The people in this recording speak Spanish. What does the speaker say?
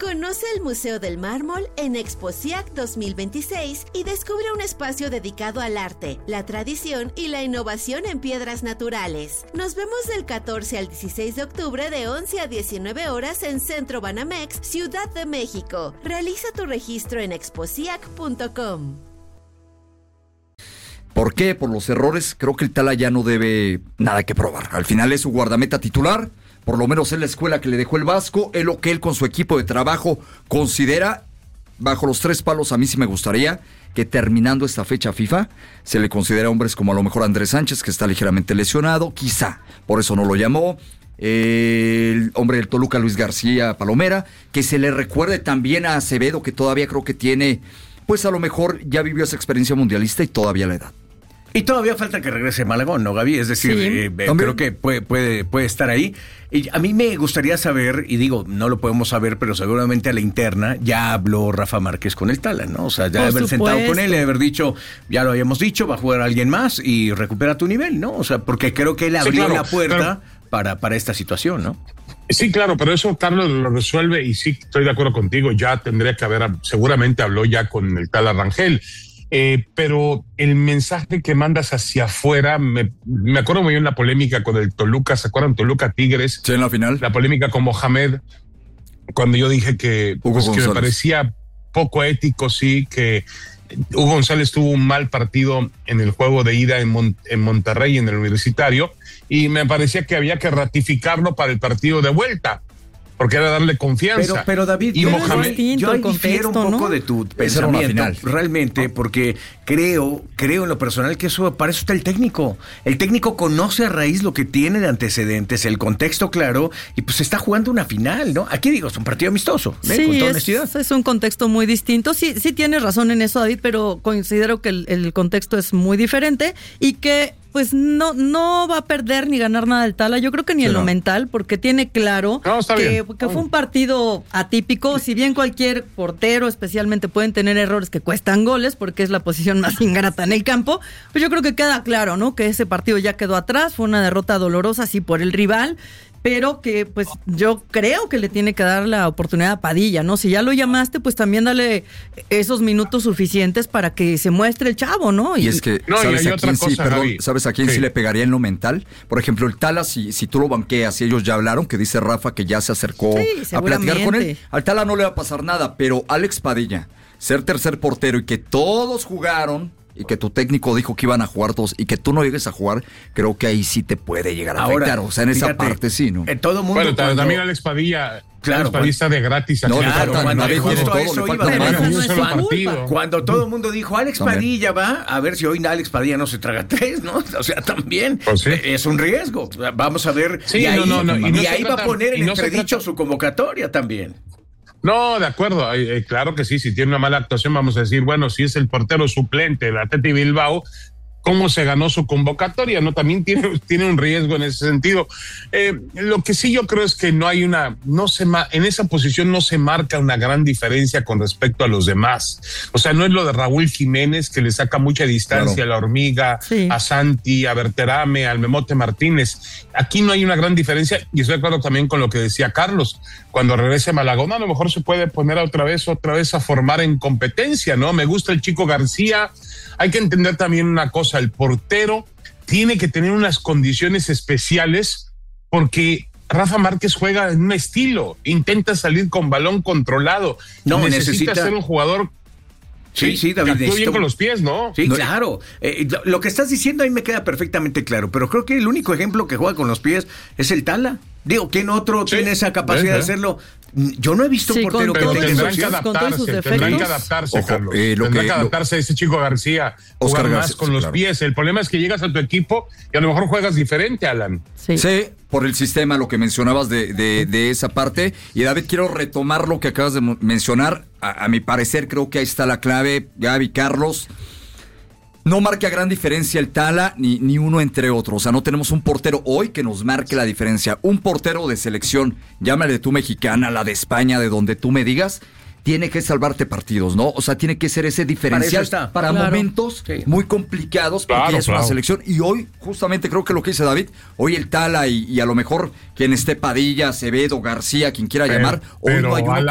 Conoce el Museo del Mármol en Exposiac 2026 y descubre un espacio dedicado al arte, la tradición y la innovación en piedras naturales. Nos vemos del 14 al 16 de octubre de 11 a 19 horas en Centro Banamex, Ciudad de México. Realiza tu registro en exposiac.com. ¿Por qué? Por los errores. Creo que el Tala ya no debe nada que probar. Al final es su guardameta titular. Por lo menos es la escuela que le dejó el Vasco, es lo que él con su equipo de trabajo considera. Bajo los 3 palos, a mí sí me gustaría que terminando esta fecha FIFA se le considera hombres como a lo mejor Andrés Sánchez, que está ligeramente lesionado, quizá, por eso no lo llamó. El hombre del Toluca, Luis García Palomera, que se le recuerde también a Acevedo, que todavía creo que tiene, pues a lo mejor ya vivió esa experiencia mundialista y todavía la edad. Y todavía falta que regrese Malagón, ¿no, Gaby? Es decir, sí, creo que puede estar ahí. Y a mí me gustaría saber, y digo, no lo podemos saber, pero seguramente a la interna ya habló Rafa Márquez con el Tala, ¿no? O sea, ya haber sentado con él y haber dicho, ya lo habíamos dicho, va a jugar alguien más y recupera tu nivel, ¿no? O sea, porque creo que él abrió la puerta para esta situación, ¿no? Sí, claro, pero eso Carlos lo resuelve y sí, estoy de acuerdo contigo, ya tendría que haber, seguramente habló ya con el Tala Rangel. Pero el mensaje que mandas hacia afuera, me acuerdo muy bien la polémica con el Toluca, ¿se acuerdan? Toluca Tigres. Sí, en la final. La polémica con Mohamed, cuando yo dije que me parecía poco ético, sí, que Hugo González tuvo un mal partido en el juego de ida en Monterrey, en el Universitario, y me parecía que había que ratificarlo para el partido de vuelta, porque era darle confianza. Pero David, y Mohamed, yo difiero un poco, ¿no?, de tu pensamiento, realmente, porque creo en lo personal que para eso está el técnico. El técnico conoce a raíz lo que tiene de antecedentes, el contexto claro, y pues está jugando una final, ¿no? Aquí digo, es un partido amistoso, sí, con toda honestidad. Es un contexto muy distinto. Sí tienes razón en eso, David, pero considero que el contexto es muy diferente y que pues no va a perder ni ganar nada el Tala, yo creo que ni en lo mental, porque tiene claro que fue un partido atípico. Si bien cualquier portero especialmente pueden tener errores que cuestan goles, porque es la posición más ingrata en el campo, pues yo creo que queda claro, ¿no?, que ese partido ya quedó atrás, fue una derrota dolorosa, sí, por el rival, pero que pues yo creo que le tiene que dar la oportunidad a Padilla, ¿no? Si ya lo llamaste, pues también dale esos minutos suficientes para que se muestre el chavo, ¿no? Y es que, ¿sabes a quién sí le pegaría en lo mental? Por ejemplo, el Tala, si tú lo banqueas, y ellos ya hablaron, que dice Rafa que ya se acercó a platicar con él, al Tala no le va a pasar nada, pero Alex Padilla, ser tercer portero y que todos jugaron, y que tu técnico dijo que iban a jugar todos y que tú no llegues a jugar, creo que ahí sí te puede llegar a afectar. O sea, en esa parte sí, ¿no? Todo mundo. Bueno, también Alex Padilla. Claro, Alex Padilla está de gratis. No, cuando todo el mundo dijo, Alex Padilla va, a ver si hoy Alex Padilla no se traga 3, ¿no? O sea, también es un riesgo. Vamos a ver. Sí, y ahí va a poner en no entredicho su convocatoria también. No, de acuerdo, claro que sí, si tiene una mala actuación vamos a decir, bueno, si es el portero suplente del Athletic Bilbao, ¿cómo se ganó su convocatoria? No, también tiene un riesgo en ese sentido. Lo que sí yo creo es que en esa posición no se marca una gran diferencia con respecto a los demás. O sea, no es lo de Raúl Jiménez, que le saca mucha distancia a la Hormiga, a Santi, a Berterame, al Memote Martínez. Aquí no hay una gran diferencia, y estoy de acuerdo también con lo que decía Carlos. Cuando regrese Malagón, a lo mejor se puede poner otra vez a formar en competencia, ¿no? Me gusta el Chico García. Hay que entender también una cosa, el portero tiene que tener unas condiciones especiales porque Rafa Márquez juega en un estilo, intenta salir con balón controlado, necesita ser un jugador Sí, David. Que actúa bien con los pies, ¿no? Sí, claro. Lo que estás diciendo ahí me queda perfectamente claro, pero creo que el único ejemplo que juega con los pies es el Tala. Digo, ¿quién otro tiene esa capacidad de hacerlo? Yo no he visto un portero que tenga tendrán que adaptarse, Carlos. Tendrán que adaptarse a ese Chico García, jugar más con los pies. El problema es que llegas a tu equipo y a lo mejor juegas diferente, Alan. Sí, por el sistema, lo que mencionabas de esa parte. Y David, quiero retomar lo que acabas de mencionar. A mi parecer, creo que ahí está la clave, Gaby, Carlos. No marca gran diferencia el Tala ni uno entre otros. O sea, no tenemos un portero hoy que nos marque la diferencia. Un portero de selección, llámale tú mexicana, la de España, de donde tú me digas, tiene que salvarte partidos, ¿no? O sea, tiene que ser ese diferencial para momentos muy complicados, porque es una selección. Y hoy, justamente creo que lo que dice David, hoy el Tala y a lo mejor quien esté Padilla, Acevedo, García, quien quiera llamar, hoy no hay uno